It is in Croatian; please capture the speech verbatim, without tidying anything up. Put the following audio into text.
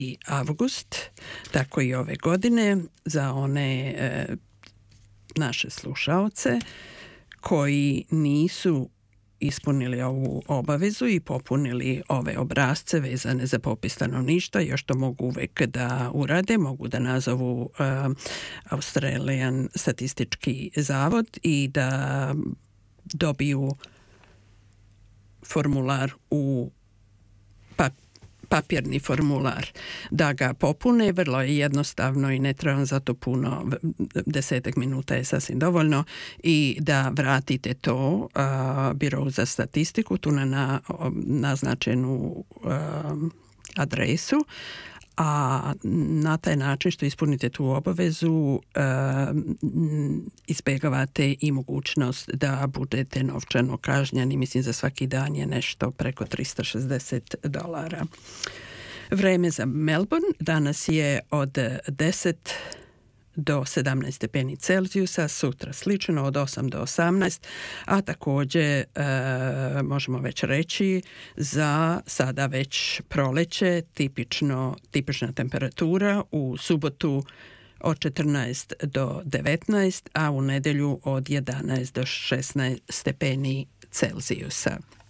avgust, tako i ove godine, za one e, naše slušaoce koji nisu ispunili ovu obavezu i popunili ove obrasce vezane za popis stanovništva, još to mogu uvek da urade, mogu da nazovu uh, Australian statistički zavod i da dobiju formular u pap papirni formular, da ga popune. Vrlo je jednostavno i ne treba za to puno, desetak minuta je sasvim dovoljno, i da vratite to a, Birovu za statistiku, tu na, na naznačenu a, adresu, a na taj način što ispunite tu obavezu a, izbjegavate i mogućnost da budete novčano kažnjeni. Mislim, za svaki dan je nešto preko tristo šezdeset dolara. Vreme za Melbourne danas je od deset do sedamnaest stepeni Celzijusa, sutra slično od osam do osamnaest, a također e, možemo već reći za sada već proleće, tipično, tipična temperatura u subotu od četrnaest do devetnaest, a u nedjelju od jedanaest do šesnaest stepeni Celzijusa.